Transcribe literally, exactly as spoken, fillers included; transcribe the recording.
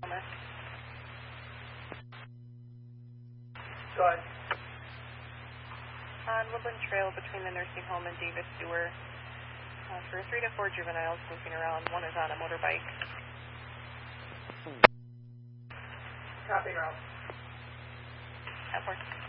Go ahead. On Woodland Trail between the nursing home and Davis Sewer, uh, for three to four juveniles moving around. One is on a motorbike. Copy, Ralph. That works.